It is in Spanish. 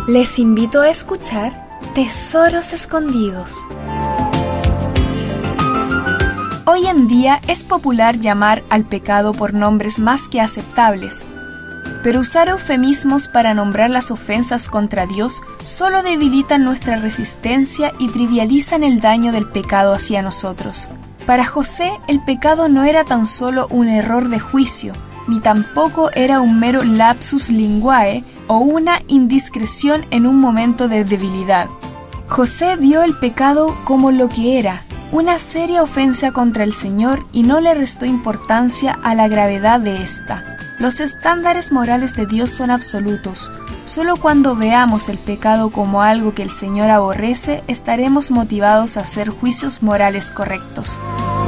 Les invito a escuchar Tesoros Escondidos. Hoy en día es popular llamar al pecado por nombres más que aceptables, pero usar eufemismos para nombrar las ofensas contra Dios solo debilitan nuestra resistencia y trivializan el daño del pecado hacia nosotros. Para José, el pecado no era tan solo un error de juicio, ni tampoco era un mero lapsus linguae o una indiscreción en un momento de debilidad. José vio el pecado como lo que era, una seria ofensa contra el Señor, y no le restó importancia a la gravedad de esta. Los estándares morales de Dios son absolutos. Solo cuando veamos el pecado como algo que el Señor aborrece, estaremos motivados a hacer juicios morales correctos.